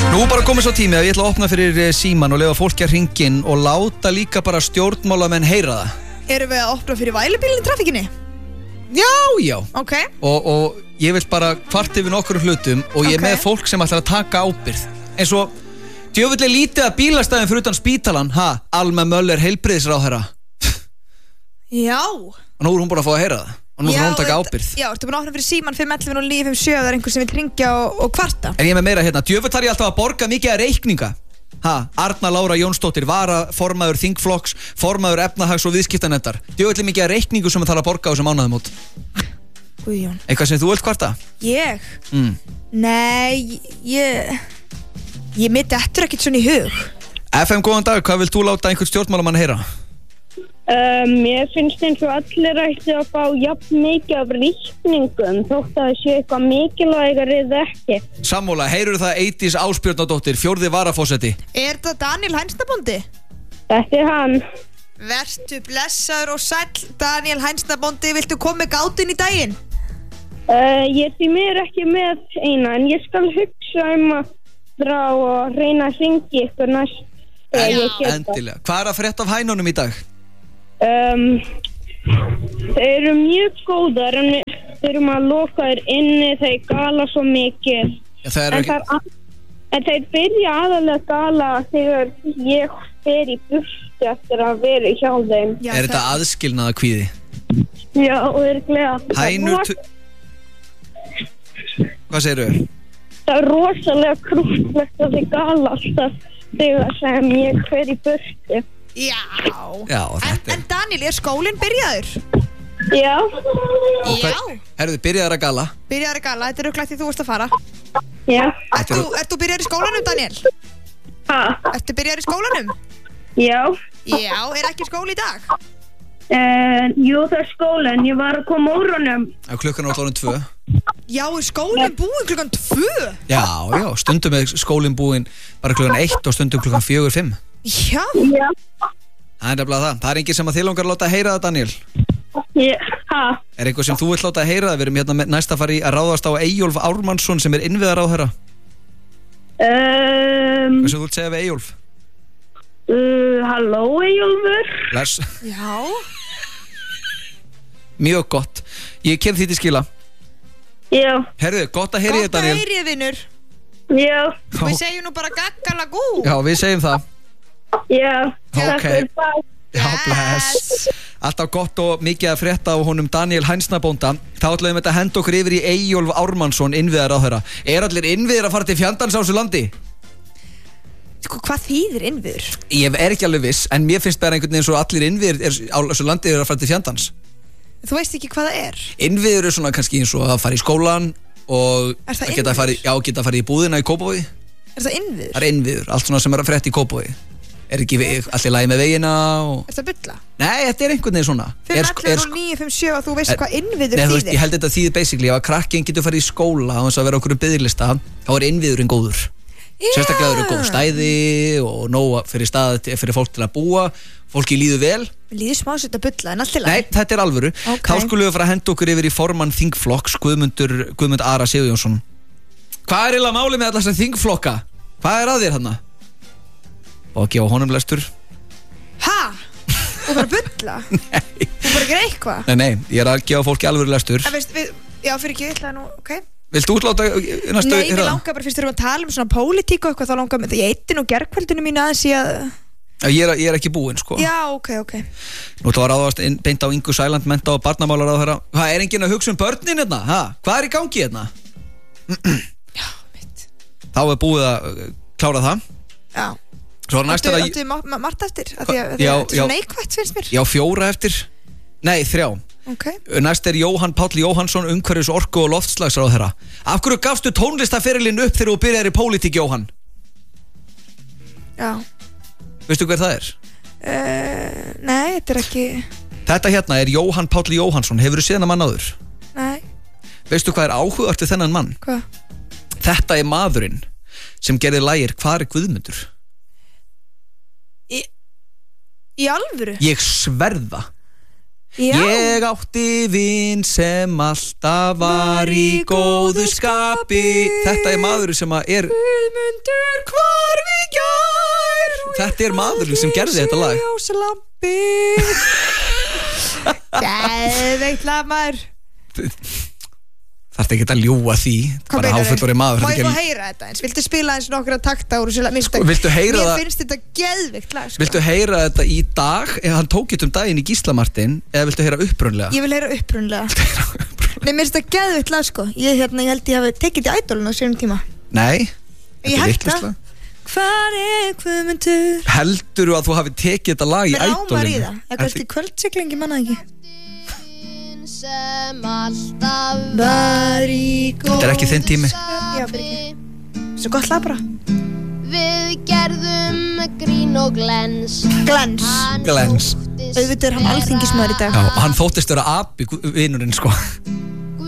Nú bara komið svo tími að ég ætla að opna fyrir síman og leyfa fólki að hringja inn og láta líka bara stjórnmálamenn heyra það. Erum við að opna fyrir vælubílinn í trafikkinni? Já. Ok. Og ég vil bara kvart yfir nokkur hlutum og ég er með fólk sem ætlar að taka ábyrgð. Eins og djöfulli lítið að bílastæðin fyrir utan spítalan, Alma Möller heilbrigðisráðherra. Já. Og nú er hún búin að fá að heyra það. Og nú þarf hún að taka ábyrgð. Já, ertu búin að opna fyrir síman 511 og 957 ef það er einhver sem vil hringja og kvarta. En ég er með meira hérna, djöfull þarf ég alltaf að borga mikið að reikninga. Arna Lára Jónsdóttir, varaformaður þingflokks, formaður efnahags- og viðskiptanefndar. Djöfull mikið að reikningu sem það þarf að borga á þessum mánaðamót. Guðjón. Eitthvað sem þú vilt kvarta? Ég? Nei, ég mitt eftir ekkert svona í hug. FM, góðan dag, hvað vilt þú láta einhvern stjórnmálamann heyra? Mér finnst eins og allir ætti að fá jafn mikið af reikningum þótt að það sé eitthvað mikilvægari eða ekki. Sammála, heyrur það Eydís Ásbjörnadóttir, 4. varaforseti? Er það Daniel Hænsnabóndi? Þetta er hann. Vertu blessaður og sæll, Daniel Hænsnabóndi, viltu koma með gáttinn í daginn? Ég er því mér ekki með eina, en ég skal hugsa að drá og reyna að hringi ykkur næst. Endilega. Hvað er að frétta af hænunum í dag? Þeir eru mjög góðar en við þurfum að loka þér inni, þeir gala svo mikið. En þeir byrja aðalega að gala þegar ég fer í burtu eftir að vera hjá þeim. Er þetta aðskilnaða kvíði? Já, örugglega. Hænur Hvað segirðu? Það er rosalega krúttlegt að þeir gala alltaf þegar sem ég fer í burtu. Já, þetta en Daniel, er skólinn byrjaður? Já. Herðu, byrjaður að gala? Byrjaður að gala, þetta er örugglega því þú varst að fara. Já. Ertu byrjaður í skólanum, Daniel? Ertu byrjaður í skólanum? Já. Já, er ekki skóli í dag? Jú, það er skólinn, ég var að koma úr honum. Klukkan er orðin 2. Já, er skólinn búinn klukkan 2? Já, stundum er skólinn búinn bara klukkan 1 og stundum klukkan 4, 5. Já. Það er nefnilega það. Það er enginn sem að þið langar að láta heyra það, Daniel. Er eitthvað sem þú vilt láta heyra það? Við erum hérna næst að fara í að ráðast á Eyjólf Ármannsson sem er innviðaráðherra. Hvað sem þú vilt segja við Eyjólf? Halló, Eyjólfur. Bless. Já. Mjög gott. Ég kem því til skila. Já. Herðu, gott að heyri þér, Daniel. Gott að heyri þér, vinnur. Já. Við segjum nú bara gaggalagú. Já, við segjum það. Já. Ok. Já, bless. Alltaf gott og mikið að frétta á honum Daniel Hænsnabónda. Þá ætlum við að henda okkur yfir í Eyjólf Ármannsson, innviðaráðherra. Er allir innviðir að fara til fjandans á þessu landi? Hvað þýðir innviður? Ég er ekki alveg viss, en mér finnst bara einhvern veginn svo allir innviðir á þessu landi er að fara til fjandans. Þú veist ekki hvað það er? Innviður er svona kannski eins og að fara í skólan og geta að fara í búðina í Kópavogi. Er það innviður? Það er innviður, allt svona sem er að frétta í Kópavogi. Er ekki allir lagi með vegina og... Er það bulla? Nei, þetta er einhvern veginn svona. 511 og 957 að þú veist hvað innviður þýðir. Nei, þú veist, ég held þetta þýðir basically ef að krakkinn getur farið í skóla og þess að vera okkur biðlista, þá er innviðurinn góður. Sérstaklega eru góð stæði og nóg fyrir fólk til að búa, fólki líður vel. Líður smá sér þetta bulla en allt í lagi. Nei, þetta er alvöru. Þá skulum við fara að henda okkur yfir í formann þingflokks, Guðmund Ara Sigurjónsson. Hvað er eiginlega málið með alla þessa þingflokka? Hvað er að þér þarna? Og að gefa honum lestur. Ha? Þú bara bulla? Nei. Þú bara gera eitthvað? Nei, ég er að gefa fólki alvöru lestur. Já, fyrir ekki, ég ætla nú, ok. Vilt þú útláta næstu? Nei, mér langar bara fyrst þegar við tala um svona pólitík og eitthvað, þá langar mér, ég eitti nú gerkvöldinu mínu aðeins í að... Ég er ekki búinn, sko. Já, ok. Nú ætla að ráðast beint á Ingu Sæland, mennta og barnamálaráðherra. Það er enginn að hugsa börnin hérna, hvað er í gangi hérna? Já, mitt. Þá er búið að klára það. Já. Svo er næst Áttu margt eftir? Þetta er svo neikvætt, finnst mér. Já, 4 eftir. Nei, 3. Okay. Næst er Jóhann Páll Jóhannsson, umhverfis orku og loftslagsráðherra. Af hverju gafstu tónlistaferilinn upp þegar þú byrjar í pólitík, Jóhann? Já. Veistu hver það er? Nei, þetta er ekki... Þetta hérna er Jóhann Páll Jóhannsson. Hefurðu séð hann mann áður? Nei. Veistu hvað er áhugavert við þennan mann? Hvað? Þetta er maðurinn sem gerði lagir Hvar er Guðmundur? Í alvöru? Ég sverða. Ég átti vin sem alltaf var í góðu skapi. Þetta maðurinn sem Guðmundur hvar við gjær. Þetta maðurinn sem gerði þetta lag. Geðveikt lag maður. Þarftu ekki að ljúga því. Bara háfullori maður. Má ég fá heyra þetta eins? Viltu spila eins nokkra takta úr þessu lag? Viltu heyra það? Mér finnst þetta geðveikt lag Viltu heyra þetta í dag? Hann tók þetta daginn í Gísla Martin. Eða viltu heyra upprunlega? Ég vil heyra upprunlega. Nei, mér finnst þetta geðveikt lag sko. Ég held ég hafi tekið þetta í Idolinu á sínum tíma. Nei. Ég held það. Hvar Guðmundur? Heldurðu að þú hafi tekið þetta lag í Idolinu? Rámar í það. Eða kannski kvöldsiglingi manna ekki. Sem alltaf var í góðu Þetta ekki þinn tími. Já, fyrir ekki. Svo gott lag bara. Við gerðum grín og glens. Glens. Auðvitað hann alþingismaður í dag. Já, og hann þóttist vera api, vinurinn sko.